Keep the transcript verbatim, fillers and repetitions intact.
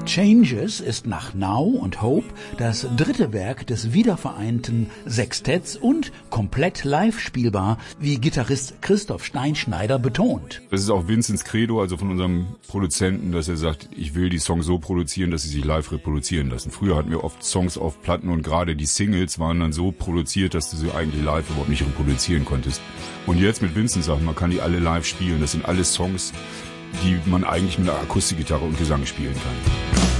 Changes ist nach Now und Hope das dritte Werk des wiedervereinten Sextetts und komplett live spielbar, wie Gitarrist Christoph Steinschneider betont. Das ist auch Vincents Credo, also von unserem Produzenten, dass er sagt, ich will die Songs so produzieren, dass sie sich live reproduzieren lassen. Früher hatten wir oft Songs auf Platten und gerade die Singles waren dann so produziert, dass du sie eigentlich live überhaupt nicht reproduzieren konntest. Und jetzt mit Vincent sagt man, kann die alle live spielen. Das sind alles Songs, die man eigentlich mit einer Akustikgitarre und Gesang spielen kann.